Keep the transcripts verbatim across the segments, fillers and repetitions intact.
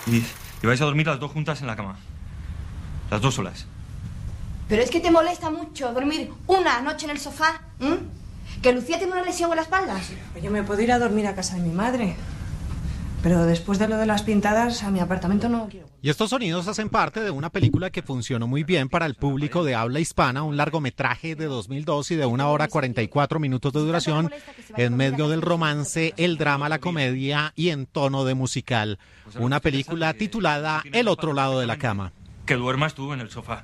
Y, y vais a dormir las dos juntas en la cama. Las dos solas. Pero es que te molesta mucho dormir una noche en el sofá, ¿eh? Que Lucía tiene una lesión en la espalda. Yo me puedo ir a dormir a casa de mi madre. Pero después de lo de las pintadas, a mi apartamento no quiero. Y estos sonidos hacen parte de una película que funcionó muy bien para el público de habla hispana, un largometraje de dos mil dos y de una hora cuarenta y cuatro minutos de duración, en medio del romance, el drama, la comedia y en tono de musical. Una película titulada El otro lado de la cama. Que duermas tú en el sofá.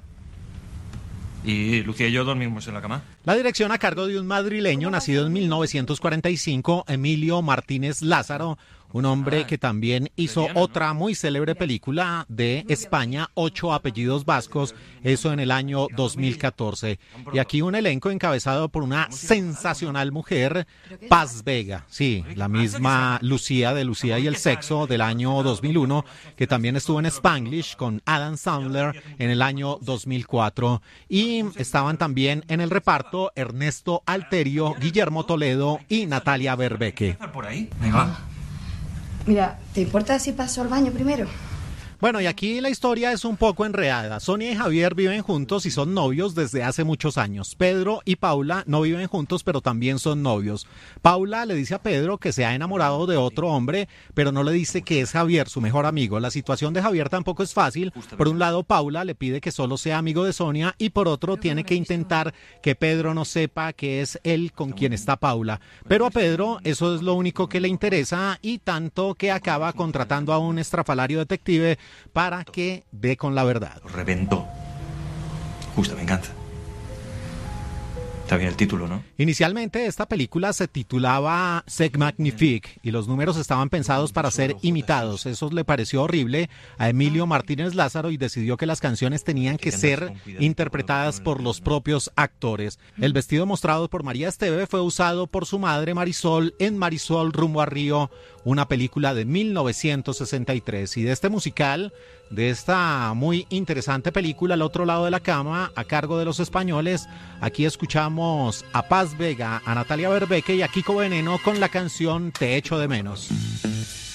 Y Lucía y yo dormimos en la cama. La dirección a cargo de un madrileño nacido en mil novecientos cuarenta y cinco, Emilio Martínez Lázaro, un hombre que también hizo otra muy célebre película de España, Ocho apellidos vascos, eso en el año dos mil catorce. Y aquí un elenco encabezado por una sensacional mujer, Paz Vega, sí, la misma Lucía de Lucía y el sexo del año dos mil uno, que también estuvo en Spanglish con Adam Sandler en el año dos mil cuatro. Y estaban también en el reparto Ernesto Alterio, Guillermo Toledo y Natalia Berbeque. ¿Por ahí? Venga. Mira, ¿te importa si paso al baño primero? Bueno, y aquí la historia es un poco enredada. Sonia y Javier viven juntos y son novios desde hace muchos años. Pedro y Paula no viven juntos, pero también son novios. Paula le dice a Pedro que se ha enamorado de otro hombre, pero no le dice que es Javier, su mejor amigo. La situación de Javier tampoco es fácil. Por un lado, Paula le pide que solo sea amigo de Sonia y por otro tiene que intentar que Pedro no sepa que es él con quien está Paula. Pero a Pedro eso es lo único que le interesa y tanto que acaba contratando a un estrafalario detective para que dé con la verdad. Lo reventó. Justa venganza. Está bien el título, ¿no? Inicialmente esta película se titulaba C'est Magnifique y los números estaban pensados para ser imitados. Eso le pareció horrible a Emilio Martínez Lázaro y decidió que las canciones tenían que ser interpretadas por los propios actores. El vestido mostrado por María Esteve fue usado por su madre Marisol en Marisol rumbo a Río, una película de mil novecientos sesenta y tres. Y de este musical, de esta muy interesante película, Al otro lado de la cama, a cargo de los españoles, aquí escuchamos a Paz Vega, a Natalia Berbeque y a Kiko Veneno con la canción Te echo de menos.